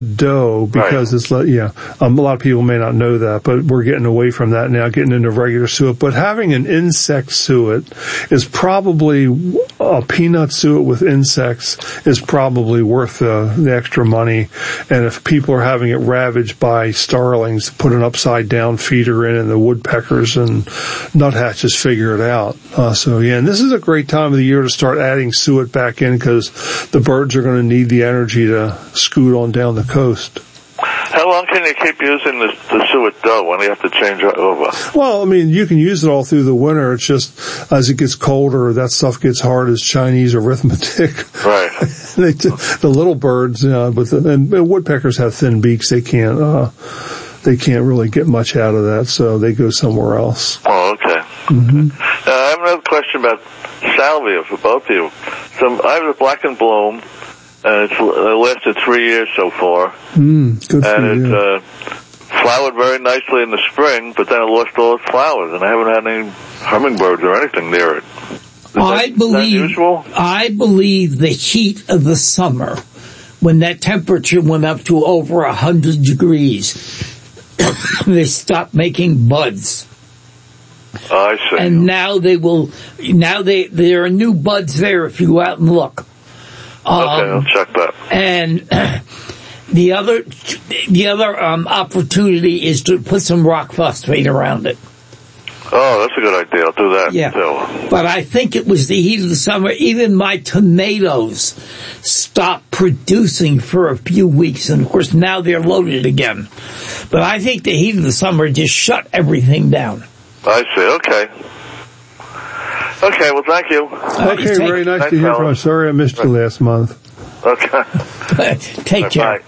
dough because it's a lot of people may not know that, but we're getting away from that now, getting into regular suet. But having an insect suet is probably a peanut suet with insects is probably worth the extra money. And if people are having it ravaged by starlings, put an upside down feeder in, and the woodpeckers and nuthatches figure it out. And this is a great time of the year to start adding suet back in because the birds are going to need the energy to scoot on down the coast. How long can you keep using the suet dough when you have to change it over? Well, I mean, you can use it all through the winter. It's just as it gets colder, that stuff gets hard as Chinese arithmetic. Right. The little birds, and woodpeckers have thin beaks. They can't really get much out of that, so they go somewhere else. Oh, okay. Mm-hmm. I have another question about salvia for both of you. I have a Black and Bloom. And it lasted 3 years so far. Good for you. It flowered very nicely in the spring, but then it lost all its flowers, and I haven't had any hummingbirds or anything near it. Is that unusual? I believe the heat of the summer, when that temperature went up to over 100 degrees, they stopped making buds. I see. And now there are new buds there if you go out and look. Okay, I'll check that. And the other opportunity is to put some rock phosphate around it. Oh, that's a good idea. I'll do that. Yeah. Too. But I think it was the heat of the summer. Even my tomatoes stopped producing for a few weeks, and of course now they're loaded again. But I think the heat of the summer just shut everything down. I see. Okay. Okay, well, thank you. Okay, very nice to hear from you. Sorry I missed you last month. Okay. Take care.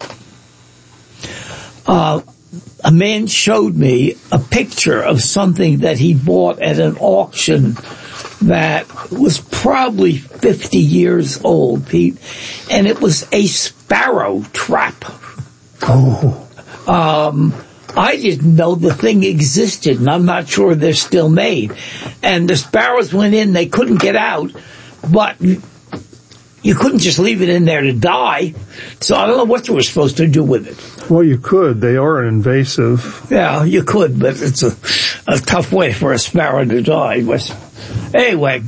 Bye. A man showed me a picture of something that he bought at an auction that was probably 50 years old, Pete, and it was a sparrow trap. Oh. I didn't know the thing existed, and I'm not sure they're still made. And the sparrows went in, they couldn't get out, but you couldn't just leave it in there to die. So I don't know what you were supposed to do with it. Well, you could. They are invasive. Yeah, you could, but it's a tough way for a sparrow to die. But anyway,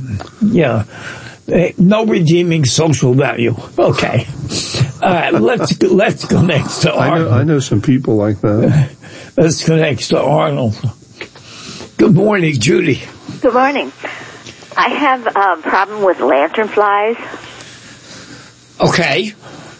no redeeming social value. Okay. Let's go next to Arnold. I know some people like that. Let's go next to Arnold. Good morning, Judy. Good morning. I have a problem with lanternflies. Okay.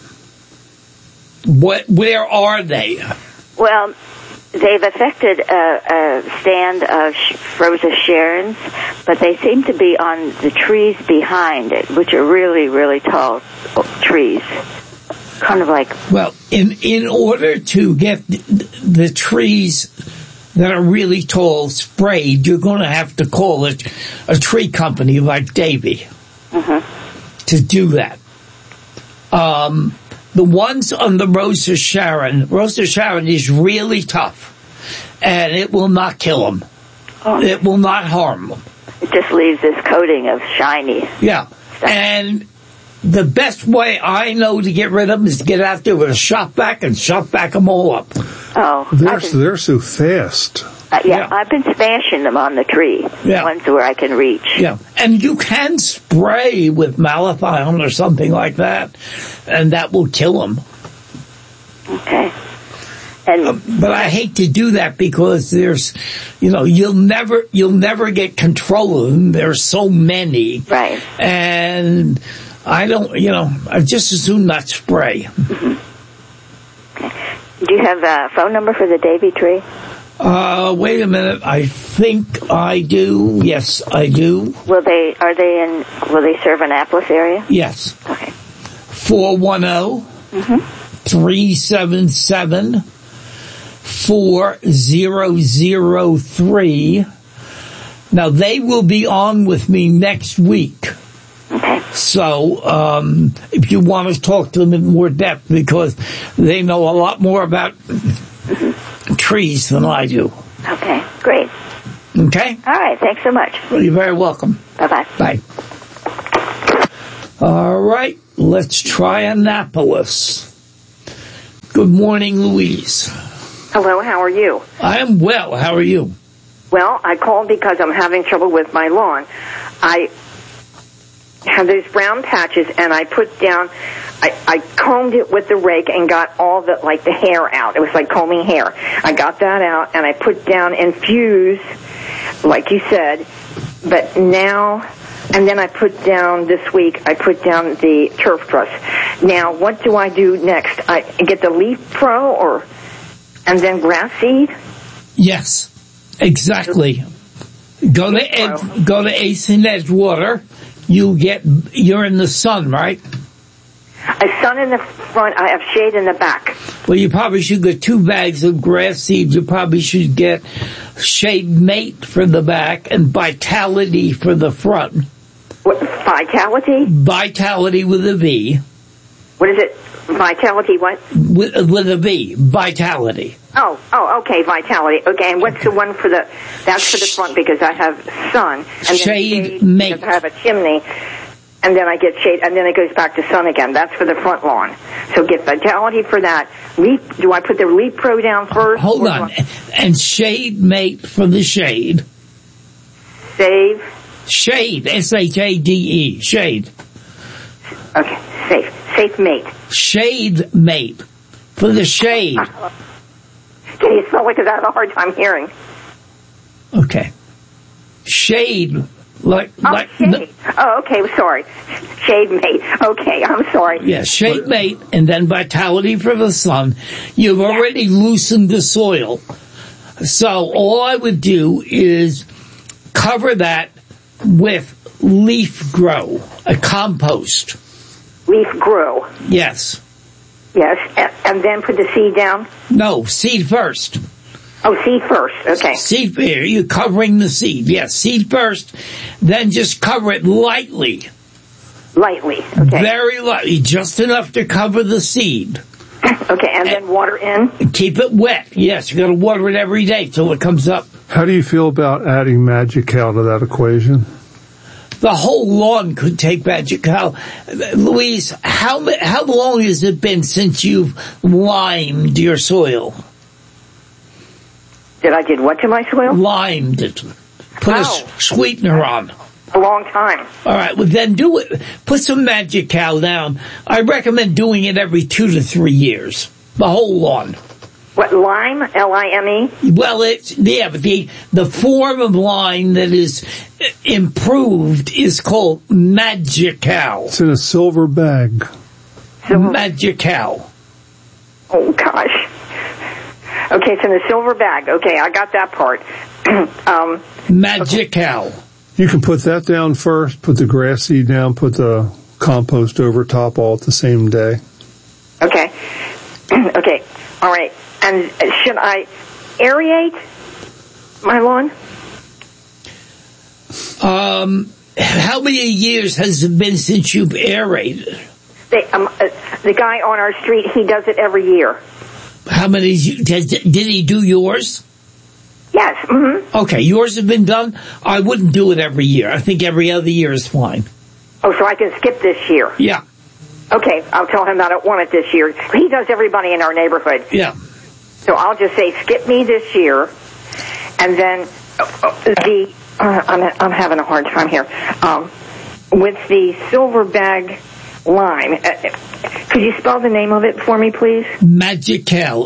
Where are they? Well, they've affected a stand of Rosa Sharons, but they seem to be on the trees behind it, which are really, really tall trees. Kind of like... Well, in order to get the trees that are really tall sprayed, you're going to have to call it a tree company like Davy to do that. The ones on the Rosa Sharon is really tough, and it will not kill them. Oh. It will not harm them. It just leaves this coating of shiny. Yeah, and the best way I know to get rid of them is to get out there with a shop vac and shop vac them all up. Oh, they're so fast. Yeah, I've been smashing them on the tree, ones where I can reach. Yeah, and you can spray with malathion or something like that, and that will kill them. Okay. But I hate to do that because there's, you'll never get control of them. There's so many. Right. And I don't, I just as soon not spray. Mm-hmm. Okay. Do you have a phone number for the Davy tree? Wait a minute. I think I do. Yes, I do. Will they serve Annapolis area? Yes. Okay. 410-377-4003. Now, they will be on with me next week. Okay. So, if you want to talk to them in more depth, because they know a lot more about trees than I do. Okay, great. Okay? All right, thanks so much. Well, you're very welcome. Bye-bye. Bye. All right, let's try Annapolis. Good morning, Louise. Hello, how are you? I am well. How are you? Well, I called because I'm having trouble with my lawn. I have those brown patches, and I put down, I combed it with the rake and got all the hair out. It was like combing hair. I got that out, and I put down Infuse, like you said, but now, and then I put down, this week, I put down the Turf Truss. Now, what do I do next? I get the Leaf Pro, and then grass seed? Yes, exactly. Go to Ace and Edgewater. You're in the sun, right? A sun in the front, I have shade in the back. Well, you probably should get 2 bags of grass seed. You probably should get Shade Mate for the back and Vitality for the front. What, Vitality? Vitality with a V. What is it? Vitality what? With a V. Vitality. Oh, okay, Vitality. Okay, and what's the one for that's for the front because I have sun. And Shade Mate. Because I have a chimney. And then I get shade, and then it goes back to sun again. That's for the front lawn. So get Vitality for that. Do I put the Leaf Pro down first? Hold on. And Shade Mate for the shade. Save? Shade. S-H-A-D-E. Shade. Okay, Safe Mate. Shade Mate for the shade. Can you spell it? Because I have a hard time hearing. Okay. Shade. Shade. Okay, sorry. Shade Mate. Okay, I'm sorry. Yeah, Shade Mate, and then Vitality for the sun. You've already loosened the soil. So all I would do is cover that with Leaf Grow, a compost. Leaf Grow. Yes. Yes, and then put the seed down? No, seed first. Oh, seed first, okay. Seed, you're covering the seed. Yes, seed first, then just cover it lightly. Lightly, okay. Very lightly, just enough to cover the seed. Okay, and then water in? Keep it wet. Yes, you got to water it every day till it comes up. How do you feel about adding Magical to that equation? The whole lawn could take Magical. Louise, how long has it been since you've limed your soil? I did what to my soil? Limed it. Put a sweetener on. A long time. All right, well then do it. Put some Magical down. I recommend doing it every 2 to 3 years. The whole lawn. What, lime? L-I-M-E? Well, but the form of lime that is improved is called Magical. It's in a silver bag. Magical. Oh, gosh. Okay, it's in a silver bag. Okay, I got that part. Magical. Okay. You can put that down first, put the grass seed down, put the compost over top all at the same day. Okay. Okay, all right. And should I aerate my lawn? How many years has it been since you've aerated? The guy on our street, he does it every year. How many, did he do yours? Yes. Mm-hmm. Okay, yours have been done? I wouldn't do it every year. I think every other year is fine. Oh, so I can skip this year? Yeah. Okay, I'll tell him that I don't want it this year. He does everybody in our neighborhood. Yeah. So I'll just say, skip me this year, and then I'm having a hard time here. With the silver bag lime, could you spell the name of it for me, please? Magical.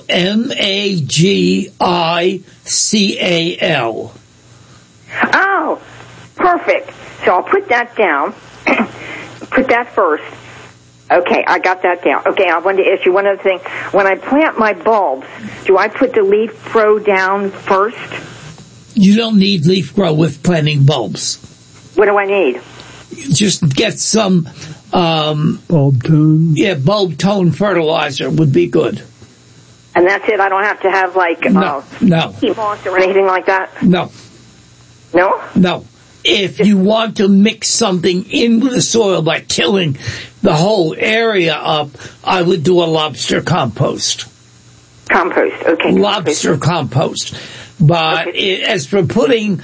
M-A-G-I-C-A-L. Oh, perfect. So I'll put that down. Put that first. Okay, I got that down. Okay, I wanted to ask you one other thing. When I plant my bulbs, do I put the Leaf Grow down first? You don't need Leaf Grow with planting bulbs. What do I need? Just get some bulb tone. Yeah, bulb tone fertilizer would be good. And that's it? I don't have to have no. heat moss or anything like that? No. No? No. If you want to mix something in with the soil by killing the whole area up, I would do a lobster compost. Compost, okay. Lobster compost. But okay. As for putting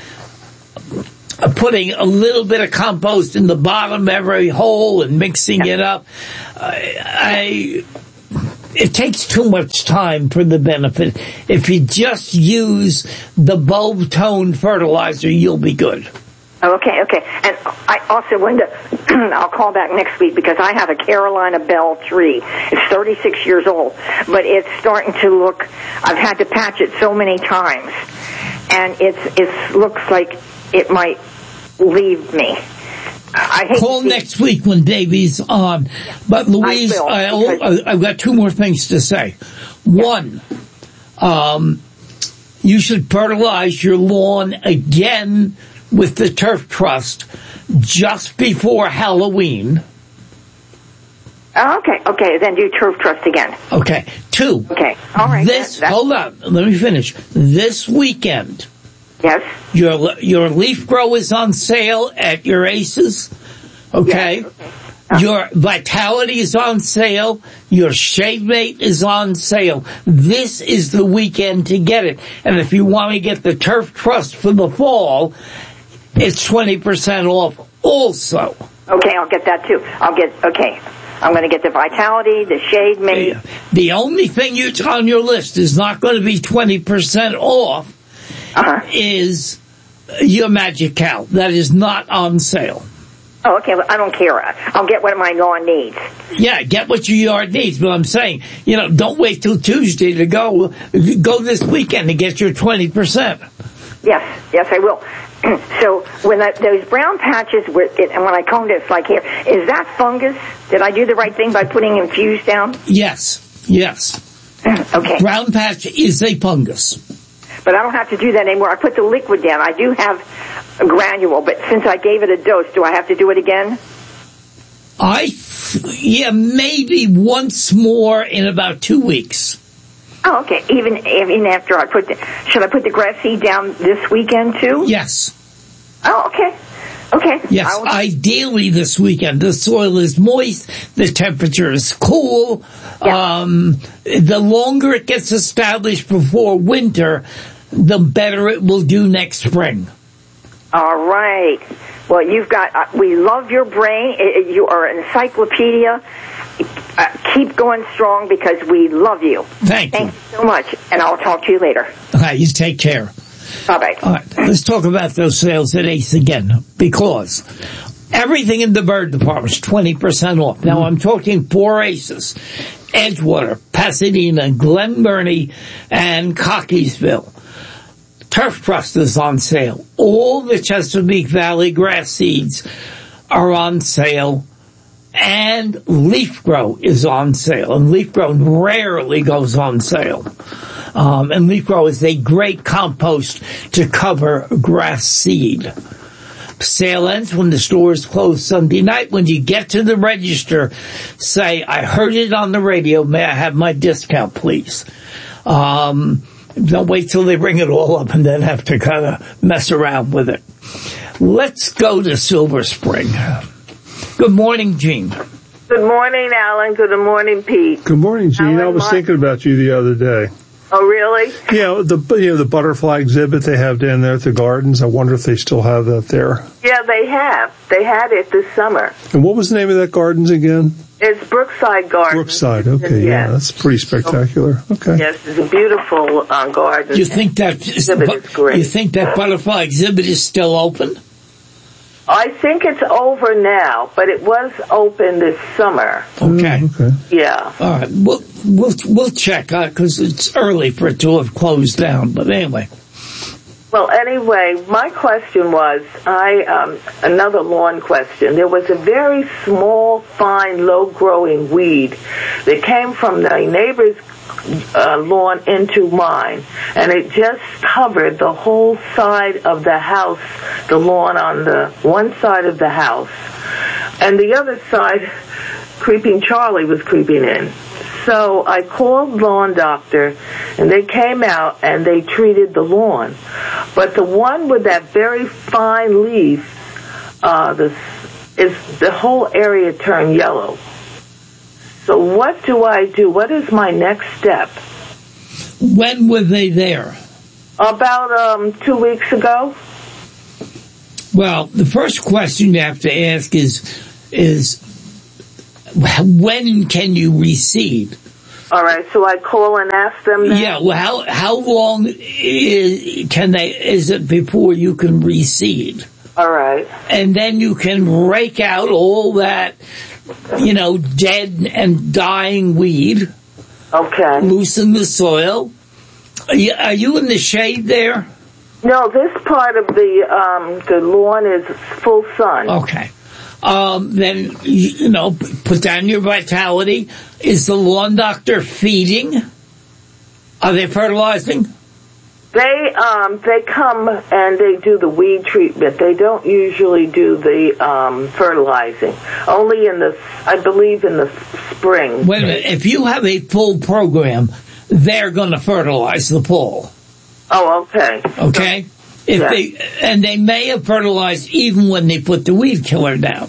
a little bit of compost in the bottom of every hole and mixing it up, it takes too much time for the benefit. If you just use the bulb tone fertilizer, you'll be good. Okay. And I also wanted to, I'll call back next week because I have a Carolina Bell tree. It's 36 years old, but it's starting to look, I've had to patch it so many times, and it looks like it might leave me. I hate Call next week when Davey's on. But Louise, I've got two more things to say. One, you should fertilize your lawn again with the Turf Trust just before Halloween. Okay, then do Turf Trust again. Okay. Two. Okay, all right. Hold on, let me finish. This weekend, yes, your leaf grow is on sale at your Aces. Okay. Yes. Okay. Your Vitality is on sale. Your Shade Mate is on sale. This is the weekend to get it. And if you want to get the Turf Trust for the fall, it's 20% off also. Okay, I'll get that too. I'm going to get the Vitality, the Shade Mate. The only thing on your list is not going to be 20% off is your Magic Cow. That is not on sale. Oh, okay. Well, I don't care. I'll get what my lawn needs. Yeah, get what your yard needs. But I'm saying, don't wait till Tuesday to go. Go this weekend to get your 20%. Yes, I will. So when those brown patches, and when I combed it, it's like here, is that fungus? Did I do the right thing by putting Infuse down? Yes. Okay. Brown patch is a fungus. But I don't have to do that anymore. I put the liquid down. I do have a granule, but since I gave it a dose, do I have to do it again? Maybe once more in about 2 weeks. Oh, okay. Even after should I put the grass seed down this weekend too? Yes. Oh, okay. Okay. Yes, ideally this weekend. The soil is moist, the temperature is cool. Yeah. The longer it gets established before winter, the better it will do next spring. All right. Well, we love your brain. You are an encyclopedia. Keep going strong because we love you. Thank you. Thank you so much, and I'll talk to you later. All right, you take care. Bye-bye. All right, let's talk about those sales at Ace again, because everything in the bird department is 20% off. Now, I'm talking 4 Aces: Edgewater, Pasadena, Glen Burnie, and Cockeysville. Turf Trust is on sale. All the Chesapeake Valley grass seeds are on sale. And Leaf Grow is on sale. And Leaf Grow rarely goes on sale. And Leaf Grow is a great compost to cover grass seed. Sale ends when the store is closed Sunday night. When you get to the register, say, I heard it on the radio. May I have my discount, please? Don't wait till they bring it all up and then have to kind of mess around with it. Let's go to Silver Spring. Good morning, Jean. Good morning, Alan. Good morning, Pete. Good morning, Jean. I was thinking about you the other day. Oh, really? Yeah, the butterfly exhibit they have down there at the gardens. I wonder if they still have that there. Yeah, they have. They had it this summer. And what was the name of that gardens again? It's Brookside Gardens. Brookside, okay, yeah, that's pretty spectacular. Okay. Yes, it's a beautiful garden. You think that exhibit is great? You think that butterfly exhibit is still open? I think it's over now, but it was open this summer. Okay. Yeah. All right. We'll check because it's early for it to have closed down. But anyway. Well, anyway, my question was, another lawn question. There was a very small, fine, low-growing weed that came from the neighbor's lawn into mine, and it just covered the whole side of the house, the lawn on the one side of the house, and the other side, Creeping Charlie was creeping in. So I called Lawn Doctor, and they came out and they treated the lawn. But the one with that very fine leaf, the whole area turned yellow. So what do I do? What is my next step? When were they there? About 2 weeks ago. Well, the first question you have to ask is when can you reseed? All right, so I call and ask them that? Yeah, well, how long is it before you can reseed? All right. And then you can rake out all that, dead and dying weed. Okay. Loosen the soil. Are you in the shade there? No, this part of the lawn is full sun. Okay. Then, put down your vitality. Is the lawn doctor feeding? Are they fertilizing? They come and they do the weed treatment. They don't usually do the fertilizing. Only I believe in the spring. Wait a minute. If you have a full program, they're going to fertilize the fall. Oh, okay. Okay? They may have fertilized even when they put the weed killer down.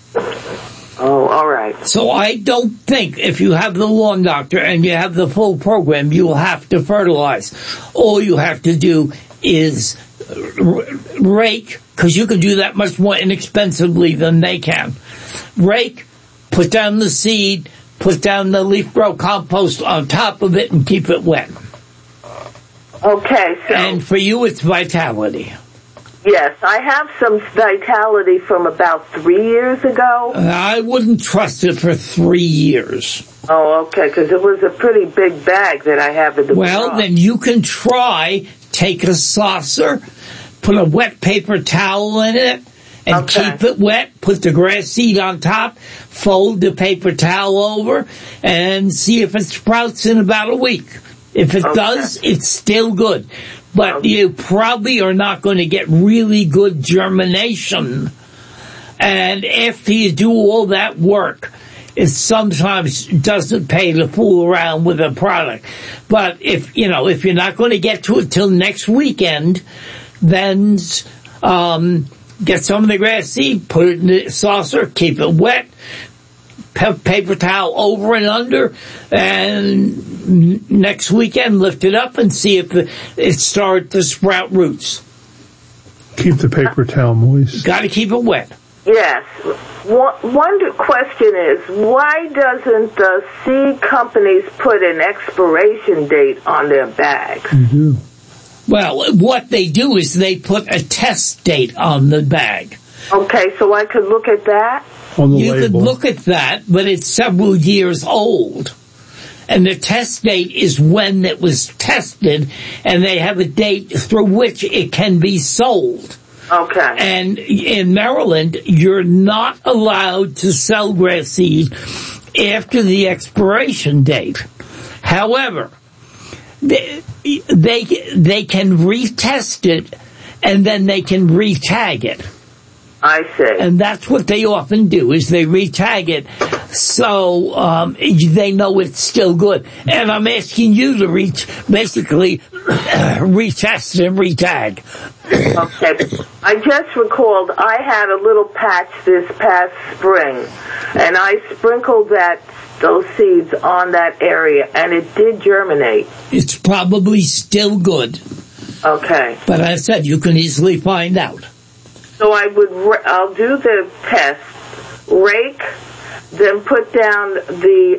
Oh, all right. So I don't think if you have the lawn doctor and you have the full program, you will have to fertilize. All you have to do is rake, because you can do that much more inexpensively than they can. Rake, put down the seed, put down the leaf grow compost on top of it, and keep it wet. Okay, so... And for you, it's vitality. Yes, I have some vitality from about 3 years ago. I wouldn't trust it for 3 years. Oh, okay, because it was a pretty big bag that I have in the garage. Then you can take a saucer, put a wet paper towel in it, and keep it wet, put the grass seed on top, fold the paper towel over, and see if it sprouts in about a week. If it does, it's still good. But you probably are not going to get really good germination. And after you do all that work, it sometimes doesn't pay to fool around with a product. But if you're not going to get to it till next weekend, then get some of the grass seed, put it in the saucer, keep it wet, paper towel over and under, and next weekend lift it up and see if it starts to sprout roots. Keep the paper towel moist. Got to keep it wet. Yes. One question is, why doesn't the seed companies put an expiration date on their bags? They do. Well, what they do is they put a test date on the bag. Okay, so I could look at that? On the label. You could look at that, but it's several years old. And the test date is when it was tested, and they have a date through which it can be sold. Okay. And in Maryland, you're not allowed to sell grass seed after the expiration date. However, they can retest it, and then they can retag it. I see. And that's what they often do, is they retag it so they know it's still good. And I'm asking you to basically retest and retag. Okay. I just recalled I had a little patch this past spring, and I sprinkled those seeds on that area, and it did germinate. It's probably still good. Okay. But as I said, you can easily find out. So I'll do the test, rake, then put down the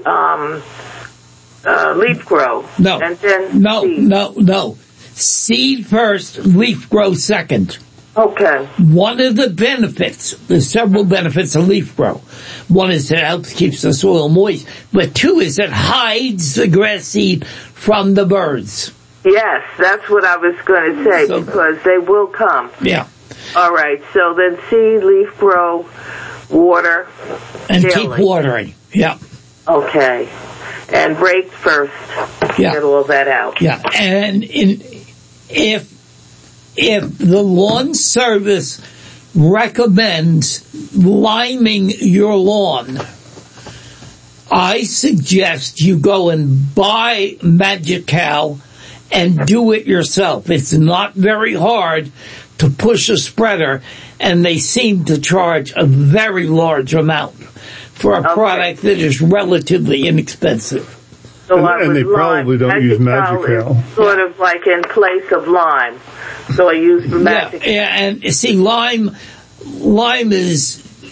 leaf grow. No. And then No. Seed first, leaf grow second. Okay. One of the benefits, there's several benefits of leaf grow. One is it helps keeps the soil moist, but two is it hides the grass seed from the birds. Yes, that's what I was going to say, because they will come. Yeah. All right, so then seed, leaf grow, water. And daily. keep watering, yeah. Okay. And rake first. Yeah. Get all that out. Yeah, and if the lawn service recommends liming your lawn, I suggest you go and buy Magical and do it yourself. It's not very hard to push a spreader, and they seem to charge a very large amount for a product that is relatively inexpensive. So and they probably don't use Magical. Sort of like in place of lime. So I use the Magical. Yeah, and see, lime is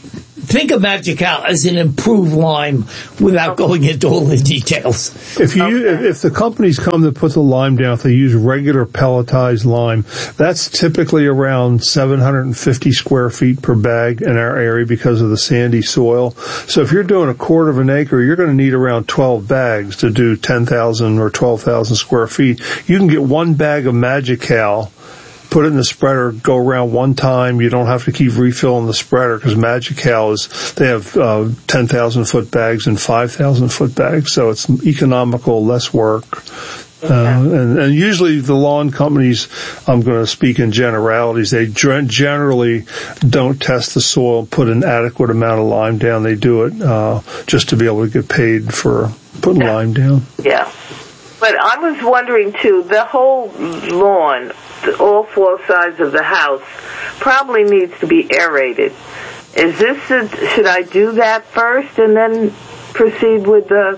think of Magical as an improved lime without going into all the details. If the companies come to put the lime down, if they use regular pelletized lime, that's typically around 750 square feet per bag in our area because of the sandy soil. So if you're doing a quarter of an acre, you're going to need around 12 bags to do 10,000 or 12,000 square feet. You can get one bag of Magical, put it in the spreader, go around one time. You don't have to keep refilling the spreader because Magical they have 10,000 foot bags and 5,000 foot bags, so it's economical, less work. And usually the lawn companies, I'm going to speak in generalities, they generally don't test the soil, put an adequate amount of lime down. They do it just to be able to get paid for putting lime down. Yeah. But I was wondering, too, the whole lawn, all four sides of the house, probably needs to be aerated. Should I do that first and then proceed with the...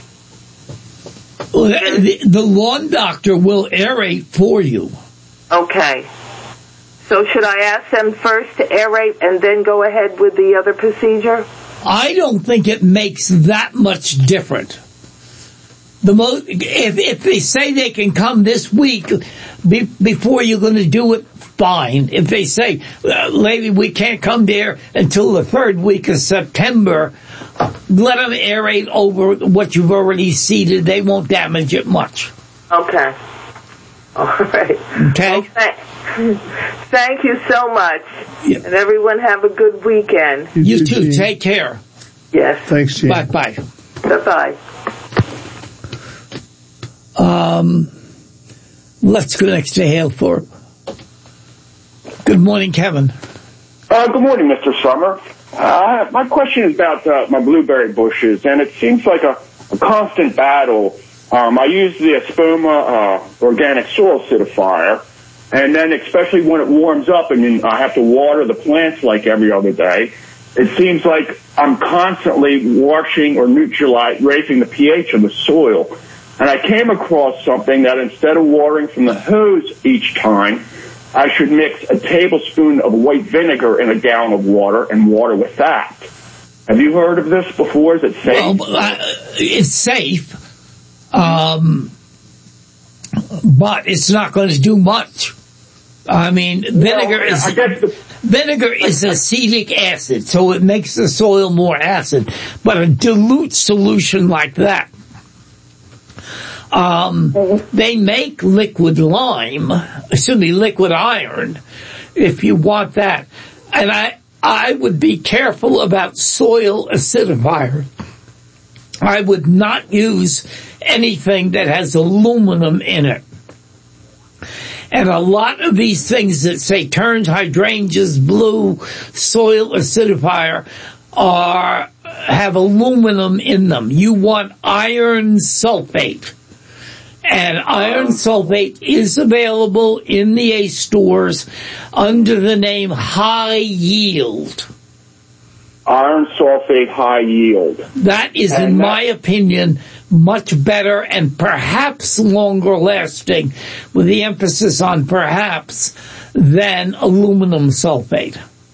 The lawn doctor will aerate for you. Okay. So should I ask them first to aerate and then go ahead with the other procedure? I don't think it makes that much different. If they say they can come this week before you're going to do it, fine. If they say, lady, we can't come there until the third week of September, let them aerate over what you've already seeded. They won't damage it much. Okay. All right. Okay. Well, thank you so much. Yep. And everyone have a good weekend. You too. Take care. Yes. Thanks, Gene. Bye-bye. Bye-bye. Let's go next to Haleford. Good morning, Kevin. Good morning, Mr. Summer. My question is about my blueberry bushes, and it seems like a constant battle. I use the Espuma organic soil acidifier, and then especially when it warms up and I have to water the plants like every other day, it seems like I'm constantly washing or raising the pH of the soil. And I came across something that instead of watering from the hose each time, I should mix a tablespoon of white vinegar in a gallon of water and water with that. Have you heard of this before? Is it safe? Well, it's safe, but it's not going to do much. I mean, vinegar is acetic acid, so it makes the soil more acid. But a dilute solution like that, they make liquid liquid iron, if you want that. And I would be careful about soil acidifier. I would not use anything that has aluminum in it. And a lot of these things that say turned hydrangeas blue, soil acidifier, have aluminum in them. You want iron sulfate. And iron sulfate is available in the ACE stores under the name High Yield. Iron sulfate high yield. That is, in my opinion, much better and perhaps longer lasting, with the emphasis on perhaps, than aluminum sulfate.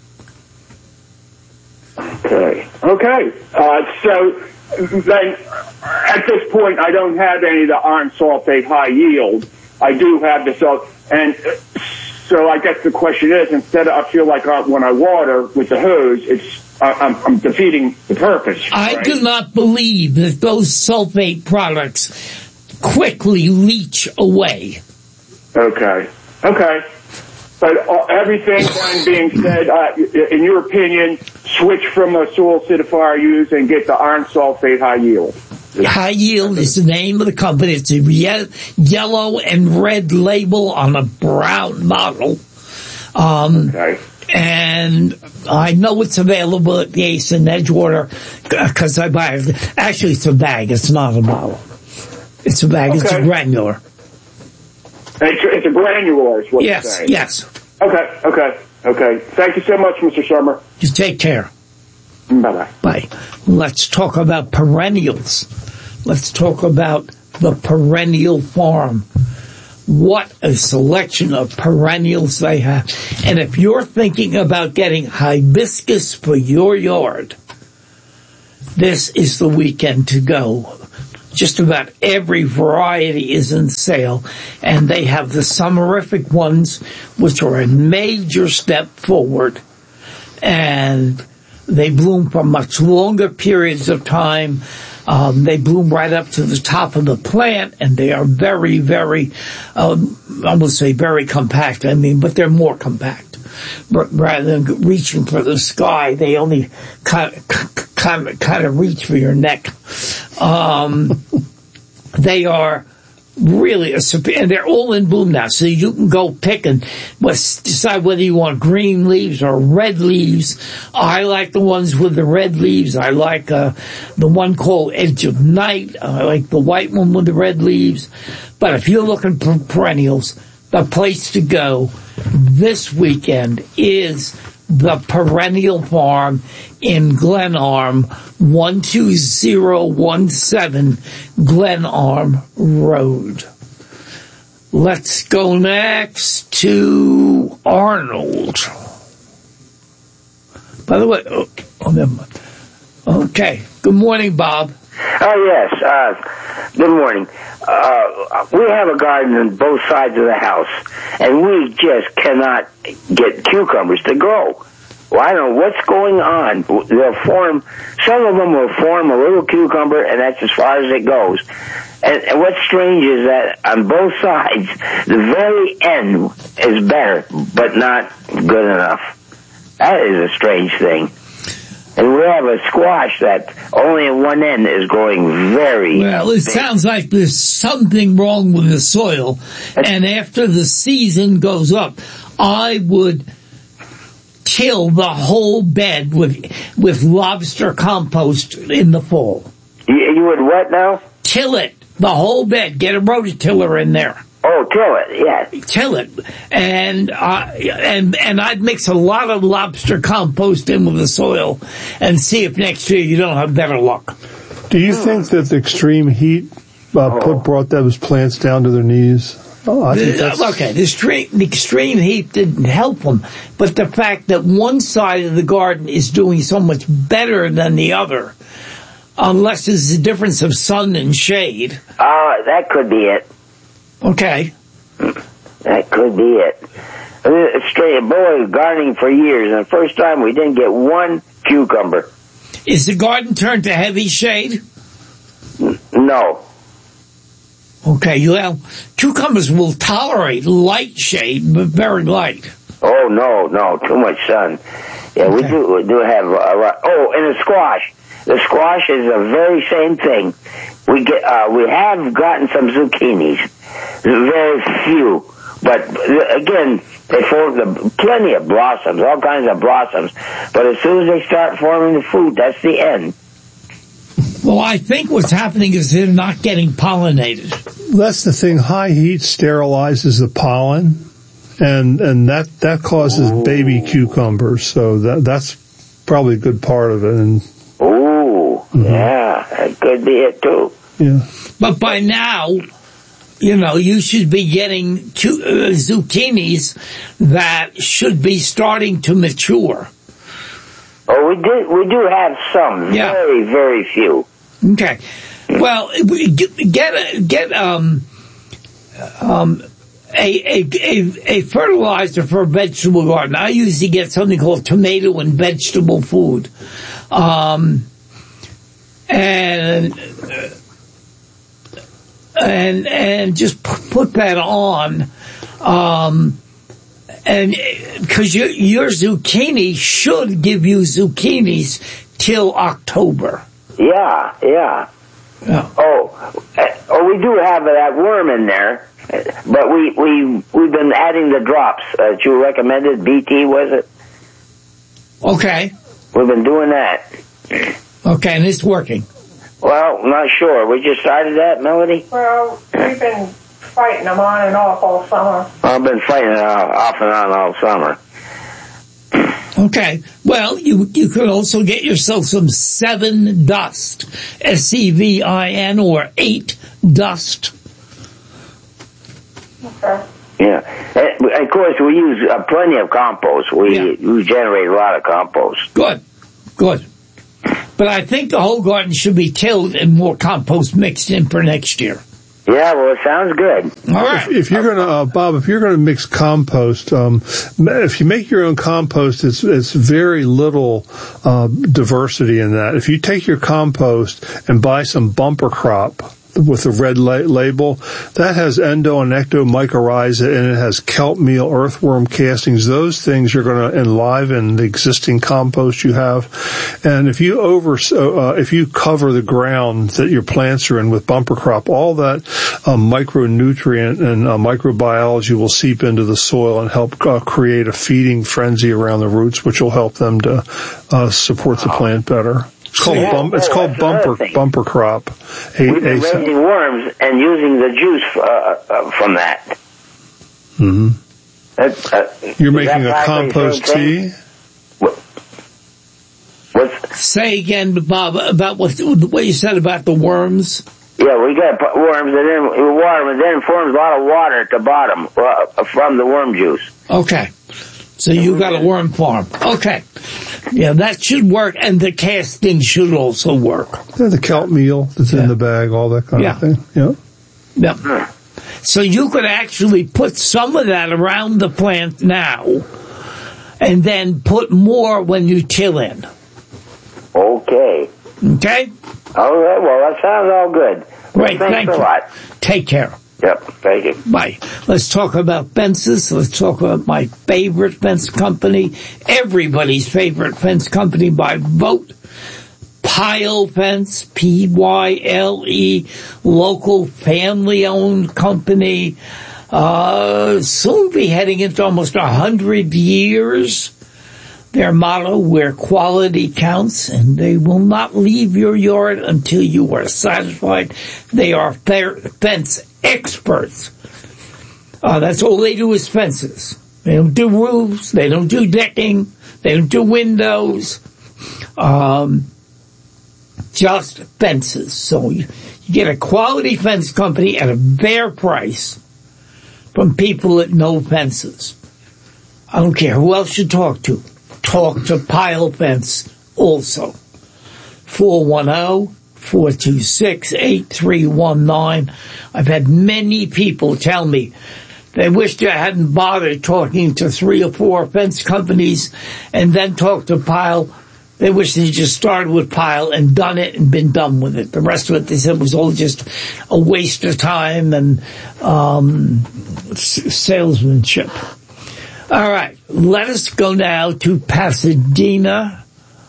Okay. So then, at this point, I don't have any of the iron sulfate high yield. I do have the and so I guess the question is, instead of, I feel like when I water with the hose, I'm defeating the purpose. I do not believe that those sulfate products quickly leach away. Okay. But everything then being said, in your opinion, switch from the soil acidifier used and get the iron sulfate high yield. High Yield is the name of the company. It's a yellow and red label on a brown bottle. Okay. And I know it's available at the Ace in Edgewater because I buy it. Actually, it's a bag. It's not a bottle. It's a bag. Okay. It's a granular. It's a granular is what you're saying. Yes. Okay. Thank you so much, Mr. Summer. Just take care. Bye-bye. Bye. Let's talk about perennials. Let's talk about the perennial farm. what a selection of perennials they have. And if you're thinking about getting hibiscus for your yard, this is the weekend to go. Just about every variety is in sale, and they have the summerific ones, which are a major step forward, and they bloom for much longer periods of time. They bloom right up to the top of the plant, and they are very, very, I would say very compact. But they're more compact. Rather than reaching for the sky, they only kind of reach for your neck. They are really and they're all in bloom now, so you can go pick and decide whether you want green leaves or red leaves. I like the ones with the red leaves. I like the one called Edge of Night. I like the white one with the red leaves. But if you're looking for perennials, the place to go this weekend is the Perennial Farm in Glenarm, 12017 Glenarm Road. Let's go next to Arnold. By the way, never mind. Okay. Good morning, Bob. Oh, yes. Good morning. We have a garden on both sides of the house, and we just cannot get cucumbers to grow. Well, I don't know what's going on. They'll form, some of them will form a little cucumber, and that's as far as it goes. And what's strange is that on both sides, the very end is better, but not good enough. That is a strange thing. And we have a squash that only at one end is growing very well. It sounds like there's something wrong with the soil. And after the season goes up, I would till the whole bed with lobster compost in the fall. You would what now? Till it, the whole bed. Get a rototiller in there. Oh, till it, yes. Till it. And I'd mix a lot of lobster compost in with the soil and see if next year you don't have better luck. Do you think that the extreme heat brought those plants down to their knees? I think that's... Okay, the extreme heat didn't help them, but the fact that one side of the garden is doing so much better than the other, unless there's a difference of sun and shade. That could be it. Okay. That could be it. Straight boy, gardening for years, and the first time we didn't get one cucumber. Is the garden turned to heavy shade? No. Okay, well, cucumbers will tolerate light shade, but very light. Oh, no, too much sun. Yeah, okay. we do have and the squash. The squash is the very same thing. We have gotten some zucchinis. Very few. But again, they form plenty of blossoms, all kinds of blossoms. But as soon as they start forming the fruit, that's the end. Well, I think what's happening is they're not getting pollinated. That's the thing. High heat sterilizes the pollen, and that causes baby cucumbers. So that's probably a good part of it. And yeah, that could be it too. Yeah. But by now, you should be getting zucchinis that should be starting to mature. Oh, we do have some. Yeah. Very, very few. Okay. Well, get a fertilizer for a vegetable garden. I usually get something called tomato and vegetable food. And just put that on, and because your zucchini should give you zucchinis till October. Yeah. Oh, we do have that worm in there, but we've been adding the drops that you recommended. BT, was it? Okay. We've been doing that. Okay, and it's working. Well, not sure. We just started that, Melody? Well, we've been fighting them on and off all summer. I've been fighting it off and on all summer. Okay. Well, you could also get yourself some 7 Dust, SEVIN, or 8 Dust. Yeah. Of course, we use plenty of compost. We generate a lot of compost. Good. But I think the whole garden should be tilled and more compost mixed in for next year. Yeah, well, it sounds good. All right. If you're gonna, Bob, if you're gonna mix compost, if you make your own compost, it's very little diversity in that. If you take your compost and buy some bumper crop with a red label, that has endo and ectomycorrhiza, and it has kelp meal, earthworm castings. Those things are going to enliven the existing compost you have. And if you cover the ground that your plants are in with bumper crop, all that micronutrient and microbiology will seep into the soil and help create a feeding frenzy around the roots, which will help them to support the plant better. It's called bumper crop. We've been raising worms and using the juice from that. Mm-hmm. You're making a compost tea? Say again, Bob, about what you said about the worms. Yeah, we got worms, and then we water them, and then it forms a lot of water at the bottom from the worm juice. Okay. So you got a worm farm. Okay. Yeah, that should work, and the casting should also work. Yeah, the kelp meal that's in the bag, all that kind of thing. Yeah. So you could actually put some of that around the plant now, and then put more when you till in. Okay. Okay? All right, well, that sounds all good. Great, well, thank you. A lot. Take care. Yep, thank you. Bye. Let's talk about fences. Let's talk about my favorite fence company, everybody's favorite fence company by vote. Pyle Fence, P-Y-L-E, local family-owned company. Soon be heading into almost 100 years. Their motto, where quality counts, and they will not leave your yard until you are satisfied. They are fence experts. That's all they do is fences. They don't do roofs. They don't do decking. They don't do windows. Just fences. So you get a quality fence company at a fair price from people that know fences. I don't care who else you talk to. Talk to Pyle Fence also. 410-426-8319. I've had many people tell me they wished I hadn't bothered talking to 3 or 4 fence companies and then talked to Pyle. They wish they just started with Pyle and done it and been done with it. The rest of it, they said, was all just a waste of time and salesmanship. All right, let us go now to Pasadena.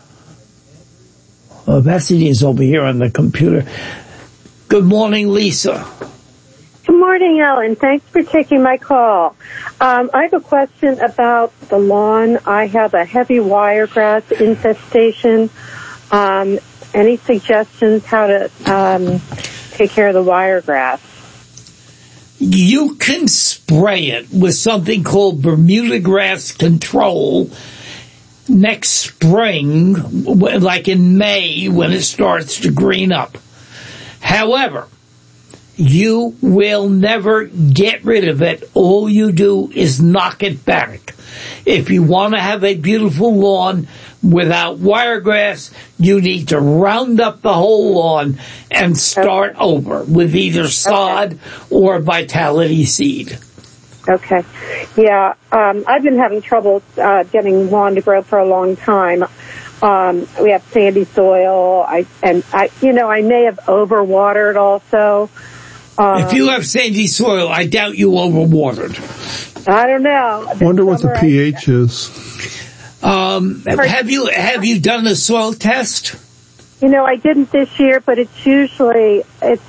Pasadena's over here on the computer. Good morning, Lisa. Good morning, Ellen. Thanks for taking my call. I have a question about the lawn. I have a heavy wiregrass infestation. Any suggestions how to take care of the wiregrass? You can spray it with something called Bermuda grass control next spring, like in May when it starts to green up. However, you will never get rid of it. All you do is knock it back. If you want to have a beautiful lawn without wiregrass, you need to round up the whole lawn and start over with either sod or Vitality seed. Okay. Yeah, I've been having trouble getting lawn to grow for a long time. We have sandy soil. I may have overwatered also. If you have sandy soil, I doubt you overwatered. I don't know. I wonder what the pH is. Have you done a soil test? I didn't this year, but it's usually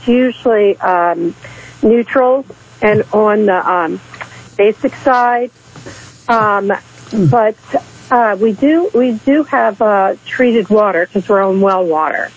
neutral and on the basic side. But we do have treated water because we're on well water.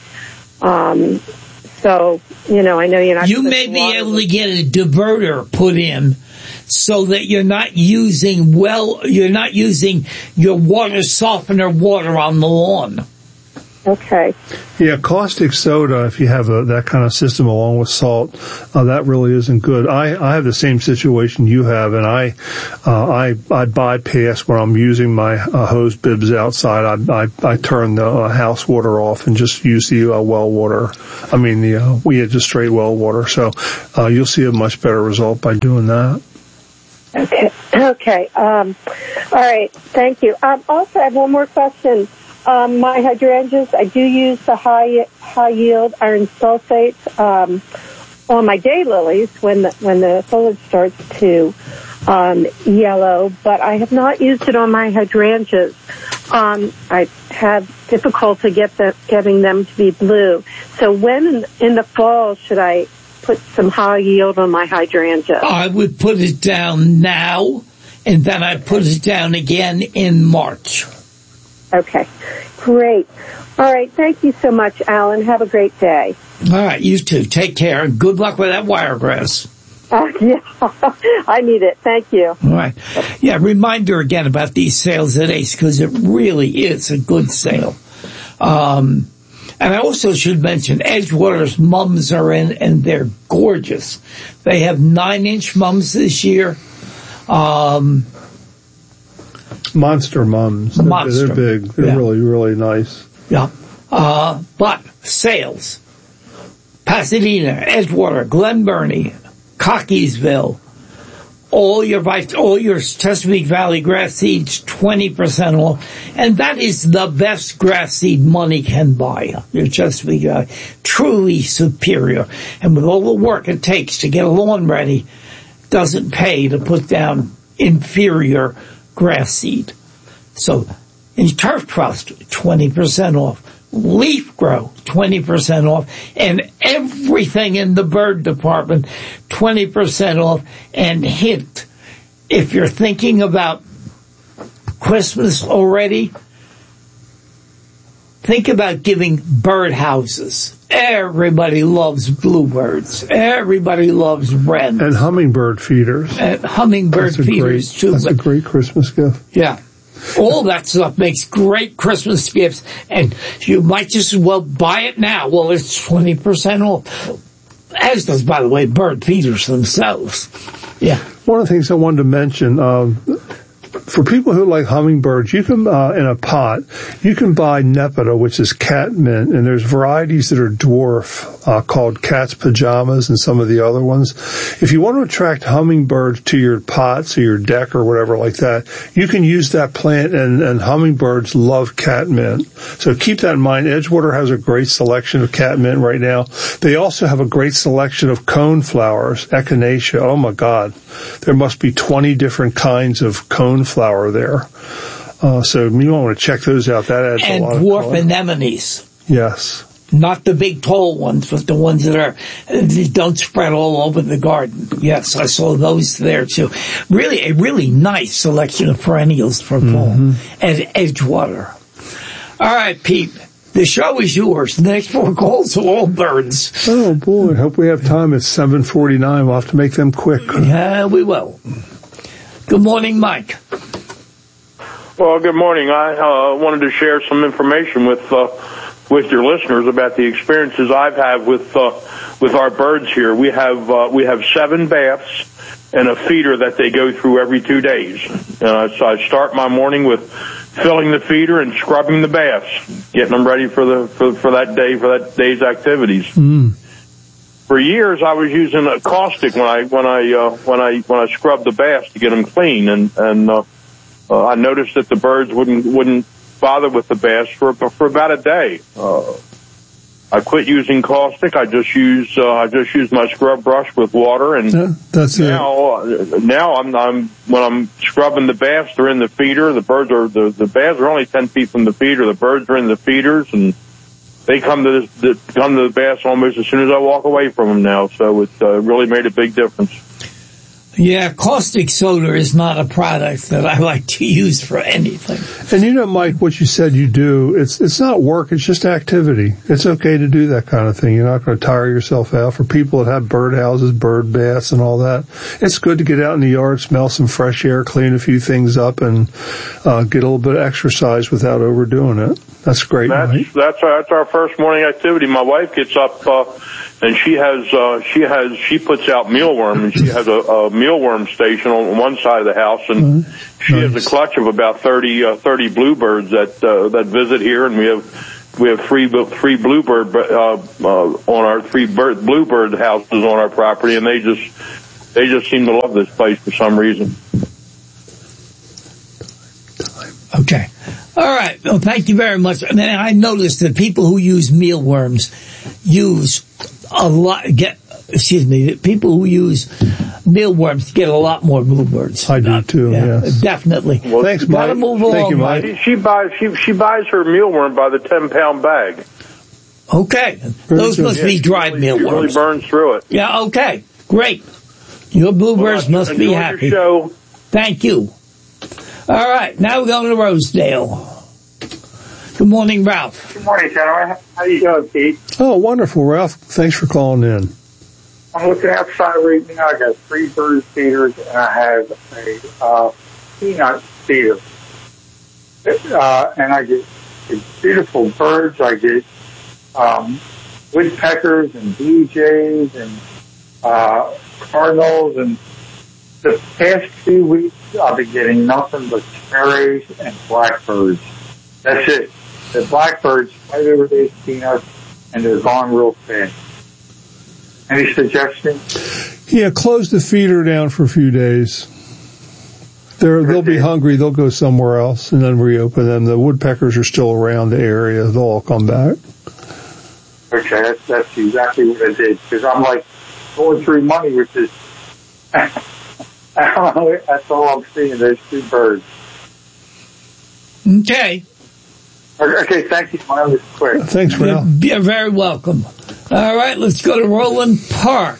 So I know you're not. You may be able to get a diverter put in, so that you're not using your water softener water on the lawn. Okay. Yeah, caustic soda, if you have that kind of system along with salt, that really isn't good. I have the same situation you have, and I bypass when I'm using my hose bibs outside. I turn the house water off and just use the well water. We had just straight well water. So you'll see a much better result by doing that. Okay. All right. Thank you. Also, I have one more question. My hydrangeas, I do use the high yield iron sulfate on my daylilies when the foliage starts to yellow, but I have not used it on my hydrangeas. I have difficulty getting them to be blue. So when in the fall should I put some high yield on my hydrangea? I would put it down now, and then I put it down again in March. Okay, great. All right, thank you so much, Alan. Have a great day. All right, you too. Take care, and good luck with that wiregrass. Yeah, I need it. Thank you. All right. Yeah, reminder again about these sales at Ace, because it really is a good sale. And I also should mention Edgewater's mums are in, and they're gorgeous. They have 9-inch mums this year. Monster mums. They're big. They're really, really nice. Yeah. But sales. Pasadena, Edgewater, Glen Burnie, Cockeysville, all your Chesapeake Valley grass seeds, 20% off. And that is the best grass seed money can buy. Your Chesapeake Valley. Truly superior. And with all the work it takes to get a lawn ready, doesn't pay to put down inferior grass seed. So, in Turf Trust, 20% off. Leaf Grow, 20% off. And everything in the bird department, 20% off. And hint, if you're thinking about Christmas already, think about giving bird houses. Everybody loves bluebirds. Everybody loves wrens. And hummingbird feeders. And hummingbird feeders, too. That's a great Christmas gift. Yeah. All that stuff makes great Christmas gifts, and you might just as well buy it now. Well, it's 20% off. As does, by the way, bird feeders themselves. Yeah. One of the things I wanted to mention, for people who like hummingbirds, you can, in a pot, you can buy Nepeta, which is catmint, and there's varieties that are dwarf, called cat's pajamas and some of the other ones. If you want to attract hummingbirds to your pots or your deck or whatever like that, you can use that plant, and hummingbirds love catmint. So keep that in mind. Edgewater has a great selection of catmint right now. They also have a great selection of cone flowers, echinacea. Oh my God. There must be 20 different kinds of cone flower there. So you want to check those out. That adds a lot of color. And dwarf anemones. Yes. Not the big tall ones, but the ones that don't spread all over the garden. Yes, I saw those there too. Really, a really nice selection of perennials for fall at Edgewater. All right, Pete. The show is yours. The next 4 calls are all birds. Oh, boy. Hope we have time. It's 7:49. We'll have to make them quick. Yeah, we will. Good morning, Mike. Well, good morning. I wanted to share some information with your listeners about the experiences I've had with our birds here. We have 7 baths and a feeder that they go through every 2 days. So I start my morning with filling the feeder and scrubbing the baths, getting them ready for that day's activities. For years, I was using a caustic when I scrubbed the baths to get them clean, and I noticed that the birds wouldn't bother with the baths for about a day. I quit using caustic. I just use my scrub brush with water, and that's now I'm when I'm scrubbing the baths, they're in the feeder. The baths are only 10 feet from the feeder. The birds are in the feeders, and they come to the baths almost as soon as I walk away from them now. So it really made a big difference. Yeah, caustic soda is not a product that I like to use for anything. And Mike, what you said you do, it's not work, it's just activity. It's okay to do that kind of thing. You're not going to tire yourself out. For people that have bird houses, bird baths and all that, it's good to get out in the yard, smell some fresh air, clean a few things up, and get a little bit of exercise without overdoing it. That's great, Mike. That's our first morning activity. My wife gets up, and she puts out mealworm, and she has a mealworm station on one side of the house, and she has a clutch of about 30 bluebirds that visit here, and we have three bluebird bluebird houses on our property, and they just seem to love this place for some reason. Okay. All right. Well, thank you very much. And then I noticed that people who use mealworms use a lot, people who use mealworms get a lot more bluebirds. I do too, yes. Definitely. Well, thanks, Mike. Gotta move along, Thank you, Mike. She buys her mealworm by the 10-pound bag. Okay. Those must be dried mealworms. She really burns through it. Yeah, okay. Great. Your bluebirds must be happy. Your show. Thank you. All right, now we're going to Rosedale. Good morning, Ralph. Good morning, gentlemen. How you doing, Pete? Oh, wonderful, Ralph. Thanks for calling in. I'm looking outside right now. I got 3 bird feeders, and I have a peanut feeder. And I get beautiful birds. I get woodpeckers and blue jays and cardinals. And the past few weeks, I've been getting nothing but sparrows and blackbirds. That's it. The blackbirds fight over these peanuts, and they're gone real fast. Any suggestions? Yeah, close the feeder down for a few days. They'll be hungry. They'll go somewhere else, and then reopen them. The woodpeckers are still around the area. They'll all come back. Okay, that's exactly what I did. Because I'm like going through money, which is that's all I'm seeing. There's 2 birds. Okay. Okay, thank you. Mine was quick. Thanks, Ralph. You're very welcome. All right, let's go to Roland Park.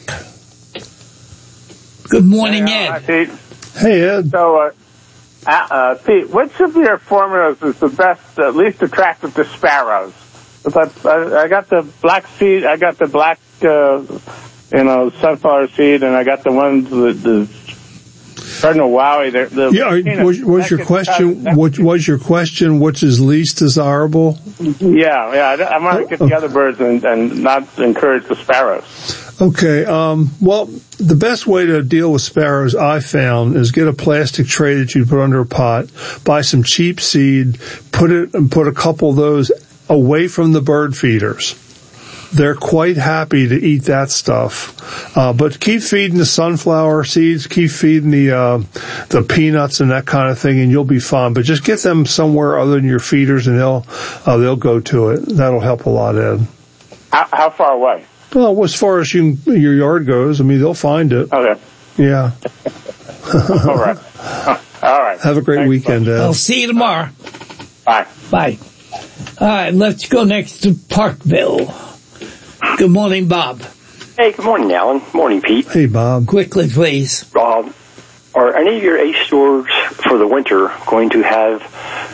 Good morning, Ed. Hi, Pete. Hey, Ed. So, Pete, which of your formulas is the best, least attractive to sparrows? I got the black seed, I got the black, sunflower seed, and I got the ones the Cardinal Wowie. Was your question which is least desirable? Yeah. I want to get the other birds and not encourage the sparrows. Okay. Well, the best way to deal with sparrows, I found, is get a plastic tray that you put under a pot, buy some cheap seed, put a couple of those away from the bird feeders. They're quite happy to eat that stuff. But keep feeding the sunflower seeds, keep feeding the peanuts and that kind of thing, and you'll be fine. But just get them somewhere other than your feeders, and they'll go to it. That'll help a lot, Ed. How far away? Well, as far as your yard goes, I mean, they'll find it. Okay. Yeah. All right. All right. Have a great weekend, Ed. I'll see you tomorrow. Bye. Bye. All right, let's go next to Parkville. Good morning, Bob. Hey, good morning, Alan. Morning, Pete. Hey, Bob. Quickly, please. Are any of your Ace stores for the winter going to have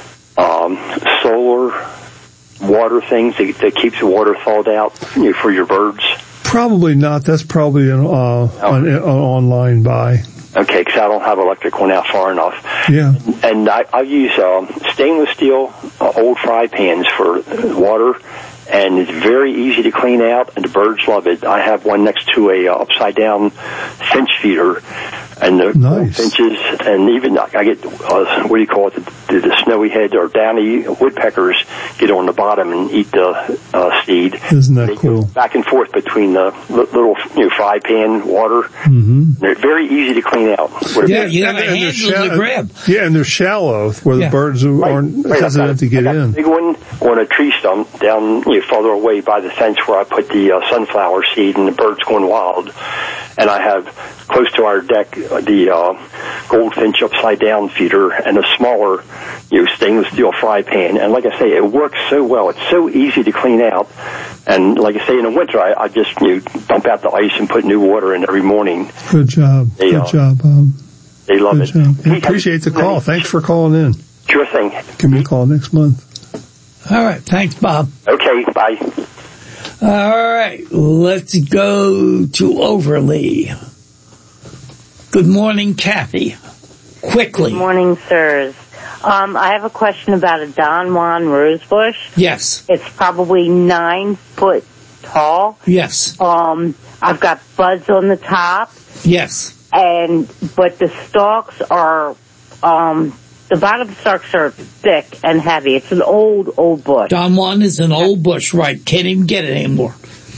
solar water things that keeps the water thawed out for your birds? Probably not. That's probably an online buy. Okay, because I don't have electric one out far enough. Yeah. And I use stainless steel old fry pans for water, and it's very easy to clean out, and the birds love it. I have one next to a upside-down finch feeder, and the finches, and even I get, what do you call it, the snowy head or downy woodpeckers get on the bottom and eat the seed. Isn't that cool? Back and forth between the little fry pan water. Mm-hmm. They're very easy to clean out. Yeah, you have a handle to grab. Yeah, and they're shallow where the birds aren't hesitant to get in. A big one on a tree stump down farther away by the fence where I put the sunflower seed, and the birds going wild. And I have close to our deck the Goldfinch upside down feeder and a smaller, stainless steel fry pan. And like I say, it works so well. It's so easy to clean out. And like I say, in the winter, I just dump out the ice and put new water in every morning. Good job. Good job, Bob. They love it. I appreciate the call. Thanks for calling in. Sure thing. Give me a call next month. All right. Thanks, Bob. Okay. Bye. All right. Let's go to Overly. Good morning, Kathy. Quickly. Good morning, sirs. I have a question about a Don Juan rosebush. Yes. It's probably 9 foot tall. Yes. I've got buds on the top. Yes. But the stalks are, the bottom stalks are thick and heavy. It's an old bush. Don Juan is an old bush, right? Can't even get it anymore.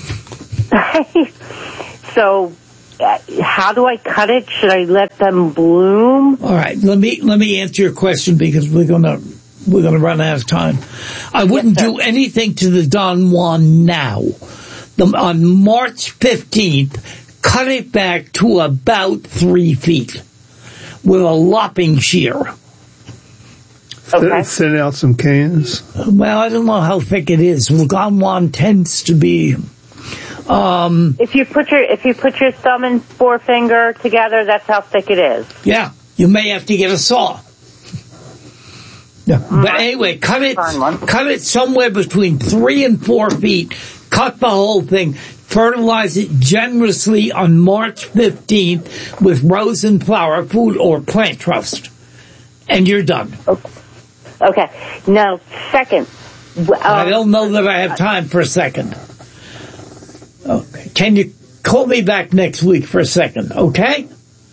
So, how do I cut it? Should I let them bloom? All right. Let me answer your question because we're gonna run out of time. I wouldn't do anything to the Don Juan now. On March 15th, cut it back to about 3 feet with a lopping shear. Okay. Thin out some cans. Well, I don't know how thick it is. Well, Don Juan tends to be. If you put your thumb and forefinger together, that's how thick it is. Yeah, you may have to get a saw. Yeah. But anyway, cut it somewhere between 3 and 4 feet. Cut the whole thing. Fertilize it generously on March 15th with Rose and Flower Food or Plant Trust, and you're done. Okay. Now, second. I don't know that I have time for a second. Okay. Can you call me back next week for a second, okay?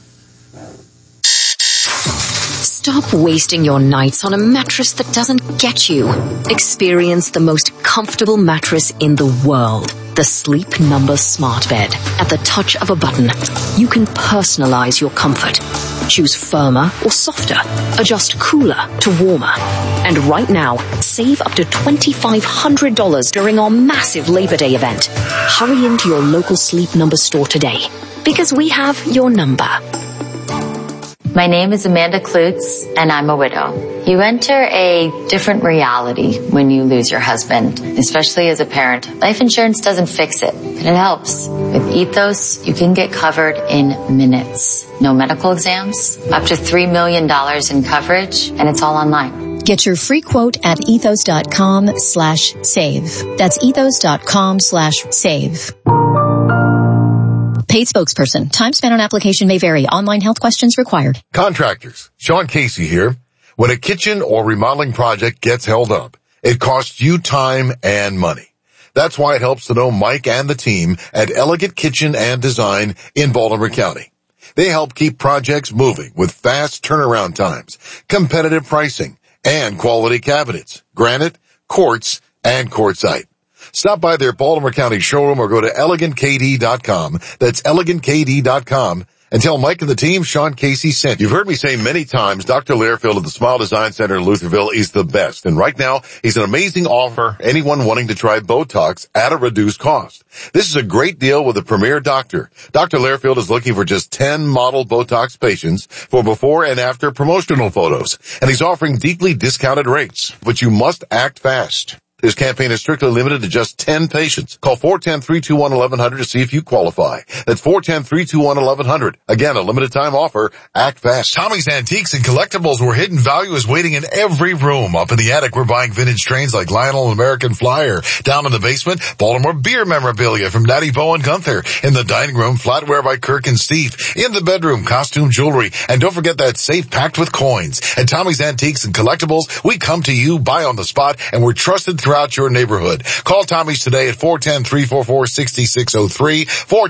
Stop wasting your nights on a mattress that doesn't get you. Experience the most comfortable mattress in the world. The Sleep Number Smart Bed. At the touch of a button, you can personalize your comfort. Choose firmer or softer. Adjust cooler to warmer. And right now, save up to $2,500 during our massive Labor Day event. Hurry into your local Sleep Number store today, because we have your number. My name is Amanda Klutz, and I'm a widow. You enter a different reality when you lose your husband, especially as a parent. Life insurance doesn't fix it, but it helps. With Ethos, you can get covered in minutes. No medical exams, up to $3 million in coverage, and it's all online. Get your free quote at ethos.com/save. That's ethos.com/save. Paid spokesperson. Time spent on application may vary. Online health questions required. Contractors. Sean Casey here. When a kitchen or remodeling project gets held up, it costs you time and money. That's why it helps to know Mike and the team at Elegant Kitchen and Design in Baltimore County. They help keep projects moving with fast turnaround times, competitive pricing, and quality cabinets, granite, quartz, and quartzite. Stop by their Baltimore County showroom or go to elegantkd.com. That's elegantkd.com. And tell Mike and the team Sean Casey sent. You've heard me say many times, Dr. Lairfield at the Smile Design Center in Lutherville is the best. And right now, he's an amazing offer for anyone wanting to try Botox at a reduced cost. This is a great deal with a premier doctor. Dr. Lairfield is looking for just 10 model Botox patients for before and after promotional photos. And he's offering deeply discounted rates. But you must act fast. This campaign is strictly limited to just 10 patients. Call 410-321-1100 to see if you qualify. That's 410-321-1100. Again, a limited time offer. Act fast. Tommy's Antiques and Collectibles, where hidden value is waiting in every room. Up in the attic, we're buying vintage trains like Lionel and American Flyer. Down in the basement, Baltimore beer memorabilia from Daddy Bo and Gunther. In the dining room, flatware by Kirk and Steve. In the bedroom, costume jewelry. And don't forget that safe packed with coins. At Tommy's Antiques and Collectibles, we come to you, buy on the spot, and we're trusted throughout your neighborhood. Call Tommy's today at 410-344-6603,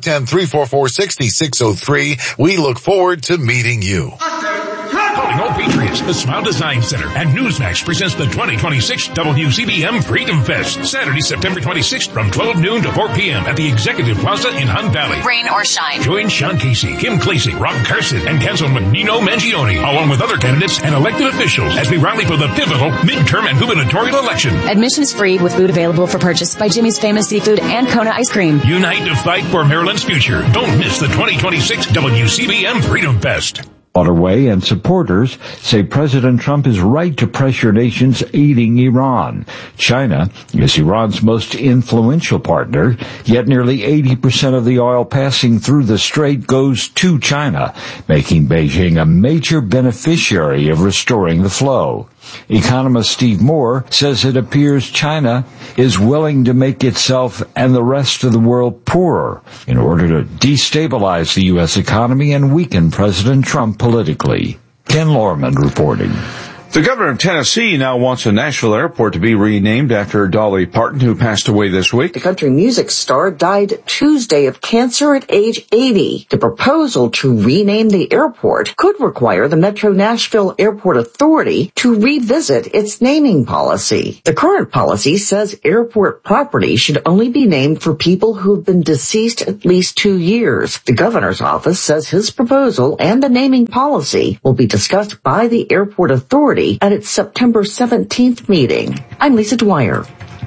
410-344-6603. We look forward to meeting you. Calling all Patriots, the Smile Design Center and Newsmax presents the 2026 WCBM Freedom Fest, Saturday, September 26th from 12 noon to 4 p.m. at the Executive Plaza in Hunt Valley. Rain or shine. Join Sean Casey, Kim Klacik, Rob Carson, and Councilman Nino Mangione, along with other candidates and elected officials as we rally for the pivotal midterm and gubernatorial election. Admission is free with food available for purchase by Jimmy's Famous Seafood and Kona Ice Cream. Unite to fight for Maryland's future. Don't miss the 2026 WCBM Freedom Fest. Waterway and supporters say President Trump is right to pressure nations aiding Iran. China is Iran's most influential partner, yet nearly 80% of the oil passing through the strait goes to China, making Beijing a major beneficiary of restoring the flow. Economist Steve Moore says it appears China is willing to make itself and the rest of the world poorer in order to destabilize the U.S. economy and weaken President Trump politically. Ken Lorman reporting. The governor of Tennessee now wants a Nashville airport to be renamed after Dolly Parton, who passed away this week. The country music star died Tuesday of cancer at age 80. The proposal to rename the airport could require the Metro Nashville Airport Authority to revisit its naming policy. The current policy says airport property should only be named for people who have been deceased at least 2 years. The governor's office says his proposal and the naming policy will be discussed by the airport authority at its September 17th meeting. I'm Lisa Dwyer.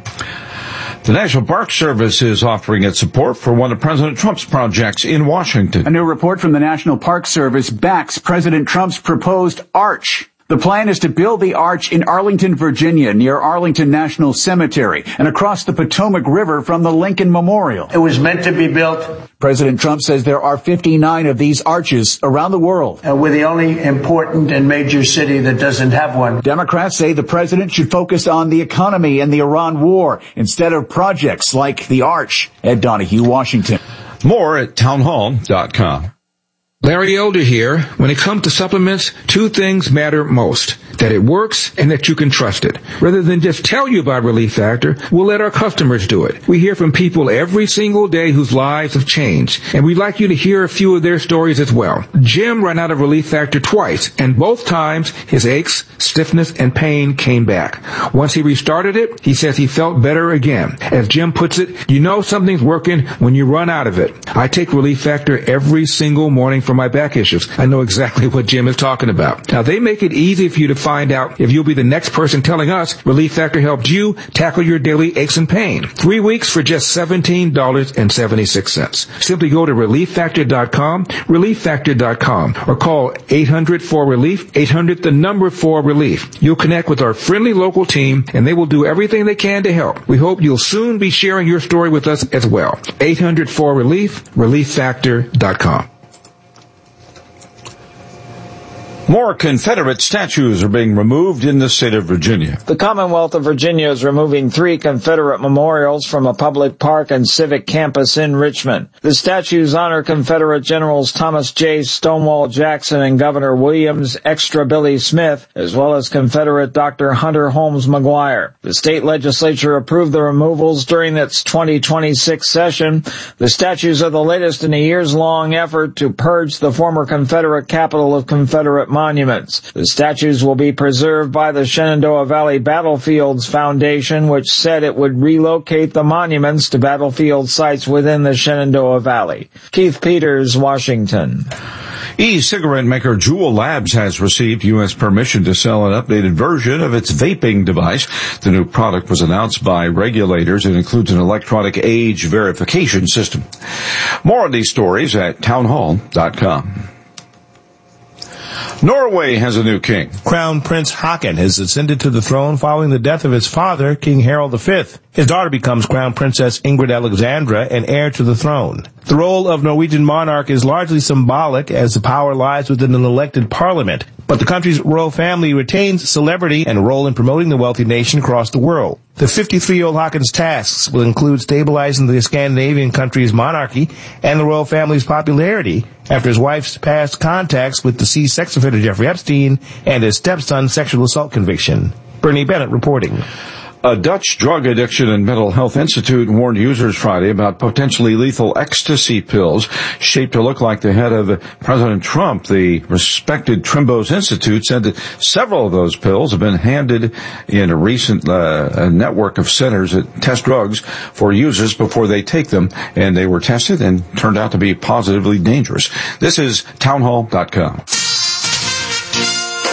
The National Park Service is offering its support for one of President Trump's projects in Washington. A new report from the National Park Service backs President Trump's proposed arch. The plan is to build the arch in Arlington, Virginia, near Arlington National Cemetery, and across the Potomac River from the Lincoln Memorial. It was meant to be built. President Trump says there are 59 of these arches around the world. We're the only important and major city that doesn't have one. Democrats say the president should focus on the economy and the Iran war instead of projects like the arch. Ed Donahue, Washington. More at townhall.com. Larry Elder here. When it comes to supplements, two things matter most. That it works and that you can trust it. Rather than just tell you about Relief Factor, we'll let our customers do it. We hear from people every single day whose lives have changed, and we'd like you to hear a few of their stories as well. Jim ran out of Relief Factor twice, and both times his aches, stiffness, and pain came back. Once he restarted it, he says he felt better again. As Jim puts it, you know something's working when you run out of it. I take Relief Factor every single morning for my back issues. I know exactly what Jim is talking about. Now, they make it easy for you to find out if you'll be the next person telling us Relief Factor helped you tackle your daily aches and pain. 3 weeks for just $17.76. Simply go to ReliefFactor.com, ReliefFactor.com, or call 800-4RELIEF, 800-4RELIEF. You'll connect with our friendly local team, and they will do everything they can to help. We hope you'll soon be sharing your story with us as well. 800-4RELIEF, ReliefFactor.com. More Confederate statues are being removed in the state of Virginia. The Commonwealth of Virginia is removing 3 Confederate memorials from a public park and civic campus in Richmond. The statues honor Confederate Generals Thomas J. Stonewall Jackson and Governor Williams Extra Billy Smith, as well as Confederate Dr. Hunter Holmes McGuire. The state legislature approved the removals during its 2026 session. The statues are the latest in a years-long effort to purge the former Confederate capital of Confederate monuments. The statues will be preserved by the Shenandoah Valley Battlefields Foundation, which said it would relocate the monuments to battlefield sites within the Shenandoah Valley. Keith Peters, Washington. E-cigarette maker Juul Labs has received U.S. permission to sell an updated version of its vaping device. The new product was announced by regulators. It includes an electronic age verification system. More on these stories at townhall.com. Norway has a new king. Crown Prince Haakon has ascended to the throne following the death of his father, King Harald V. His daughter becomes Crown Princess Ingrid Alexandra and heir to the throne. The role of Norwegian monarch is largely symbolic as the power lies within an elected parliament. But the country's royal family retains celebrity and a role in promoting the wealthy nation across the world. The 53-year-old Haakon's tasks will include stabilizing the Scandinavian country's monarchy and the royal family's popularity after his wife's past contacts with deceased sex offender Jeffrey Epstein and his stepson's sexual assault conviction. Bernie Bennett reporting. A Dutch drug addiction and mental health institute warned users Friday about potentially lethal ecstasy pills shaped to look like the head of President Trump. The respected Trimbos Institute said that several of those pills have been handed in a recent network of centers that test drugs for users before they take them, and they were tested and turned out to be positively dangerous. This is townhall.com.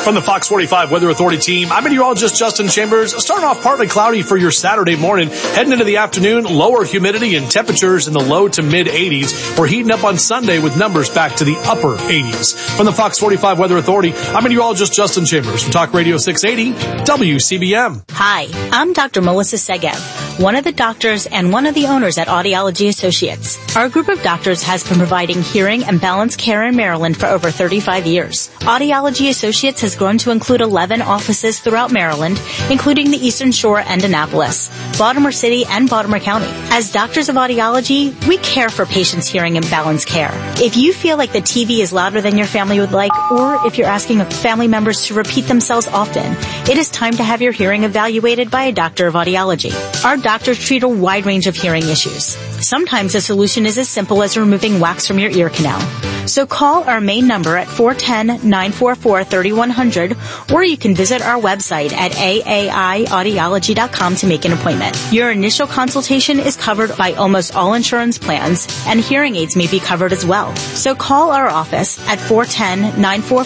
From the Fox 45 Weather Authority team, I'm meteorologist Justin Chambers. Starting off partly cloudy for your Saturday morning. Heading into the afternoon, lower humidity and temperatures in the low to mid 80s. We're heating up on Sunday with numbers back to the upper 80s. From the Fox 45 Weather Authority, I'm meteorologist Justin Chambers from Talk Radio 680 WCBM. Hi, I'm Dr. Melissa Segev, one of the doctors and one of the owners at Audiology Associates. Our group of doctors has been providing hearing and balance care in Maryland for over 35 years. Audiology Associates has grown to include 11 offices throughout Maryland, including the Eastern Shore and Annapolis, Baltimore City, and Baltimore County. As doctors of audiology, we care for patients' hearing and balance care. If you feel like the TV is louder than your family would like, or if you're asking family members to repeat themselves often, it is time to have your hearing evaluated by a doctor of audiology. Our doctors treat a wide range of hearing issues. Sometimes the solution is as simple as removing wax from your ear canal. So call our main number at 410-944-3100, or you can visit our website at aaiaudiology.com to make an appointment. Your initial consultation is covered by almost all insurance plans, and hearing aids may be covered as well. So call our office at 410-944